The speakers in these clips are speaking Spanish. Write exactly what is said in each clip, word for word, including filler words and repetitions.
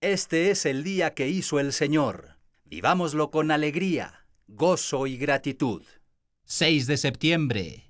Este es el día que hizo el Señor. Vivámoslo con alegría, gozo y gratitud. seis de septiembre.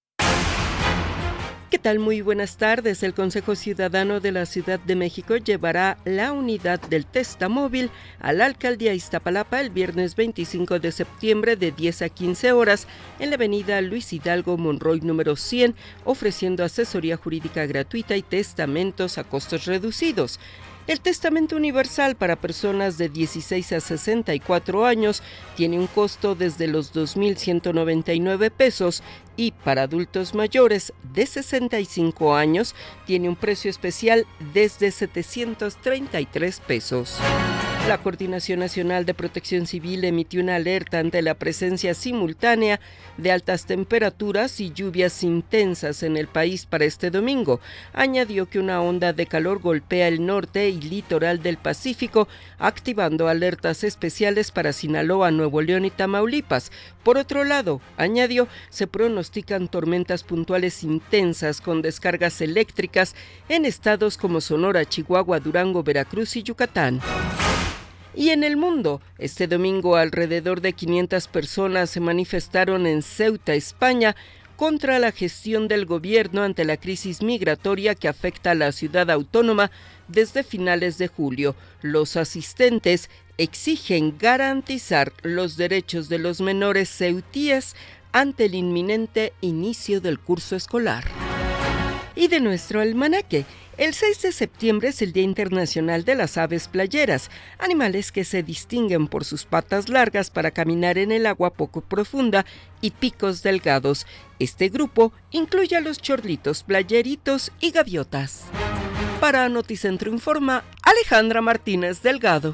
¿Qué tal? Muy buenas tardes. El Consejo Ciudadano de la Ciudad de México llevará la unidad del Testamóvil a la Alcaldía Iztapalapa el viernes veinticinco de septiembre de diez a quince horas en la avenida Luis Hidalgo Monroy número cien, ofreciendo asesoría jurídica gratuita y testamentos a costos reducidos. El testamento universal para personas de dieciséis a sesenta y cuatro años tiene un costo desde los dos mil ciento noventa y nueve pesos y para adultos mayores de sesenta y cinco años tiene un precio especial desde setecientos treinta y tres pesos. La Coordinación Nacional de Protección Civil emitió una alerta ante la presencia simultánea de altas temperaturas y lluvias intensas en el país para este domingo. Añadió que una onda de calor golpea el norte y litoral del Pacífico, activando alertas especiales para Sinaloa, Nuevo León y Tamaulipas. Por otro lado, añadió, se pronostican tormentas puntuales intensas con descargas eléctricas en estados como Sonora, Chihuahua, Durango, Veracruz y Yucatán. Y en el mundo, este domingo alrededor de quinientas personas se manifestaron en Ceuta, España, contra la gestión del gobierno ante la crisis migratoria que afecta a la ciudad autónoma desde finales de julio. Los asistentes exigen garantizar los derechos de los menores ceutíes ante el inminente inicio del curso escolar. Y de nuestro almanaque, el seis de septiembre es el Día Internacional de las Aves Playeras, animales que se distinguen por sus patas largas para caminar en el agua poco profunda y picos delgados. Este grupo incluye a los chorlitos, playeritos y gaviotas. Para Noticentro Informa, Alejandra Martínez Delgado.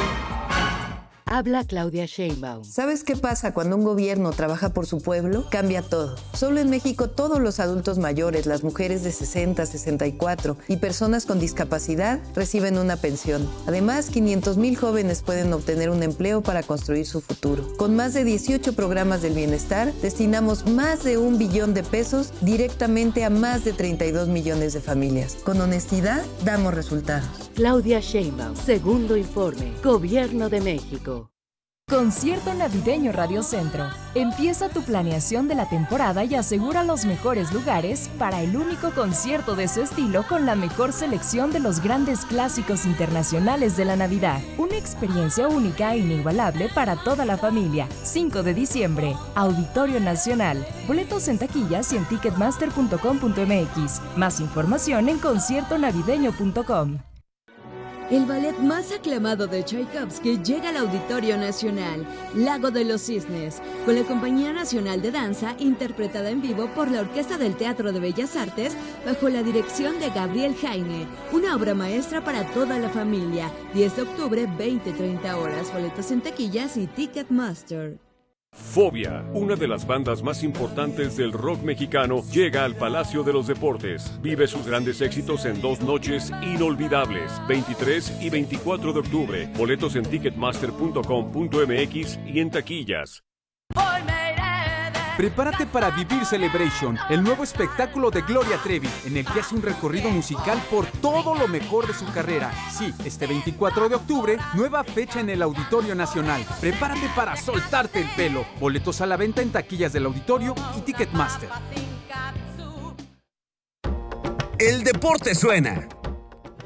Habla Claudia Sheinbaum. ¿Sabes qué pasa cuando un gobierno trabaja por su pueblo? Cambia todo. Solo en México todos los adultos mayores, las mujeres de sesenta, sesenta y cuatro y personas con discapacidad reciben una pensión. Además, quinientos mil jóvenes pueden obtener un empleo para construir su futuro. Con más de dieciocho programas del bienestar, destinamos más de un billón de pesos directamente a más de treinta y dos millones de familias. Con honestidad, damos resultados. Claudia Sheinbaum, segundo informe, Gobierno de México. Concierto Navideño Radio Centro. Empieza tu planeación de la temporada y asegura los mejores lugares para el único concierto de su estilo con la mejor selección de los grandes clásicos internacionales de la Navidad. Una experiencia única e inigualable para toda la familia. cinco de diciembre, Auditorio Nacional. Boletos en taquillas y en ticketmaster punto com punto m x. Más información en concierto navideño punto com. El ballet más aclamado de Tchaikovsky llega al Auditorio Nacional, Lago de los Cisnes, con la Compañía Nacional de Danza, interpretada en vivo por la Orquesta del Teatro de Bellas Artes, bajo la dirección de Gabriel Jaime. Una obra maestra para toda la familia. diez de octubre, veinte treinta horas. Boletos en taquillas y Ticketmaster. Fobia, una de las bandas más importantes del rock mexicano, llega al Palacio de los Deportes. Vive sus grandes éxitos en dos noches inolvidables, veintitrés y veinticuatro de octubre. Boletos en ticketmaster punto com punto m x y en taquillas. Prepárate para vivir Celebration, el nuevo espectáculo de Gloria Trevi, en el que hace un recorrido musical por todo lo mejor de su carrera. Sí, este veinticuatro de octubre, nueva fecha en el Auditorio Nacional. Prepárate para soltarte el pelo. Boletos a la venta en taquillas del Auditorio y Ticketmaster. El deporte suena.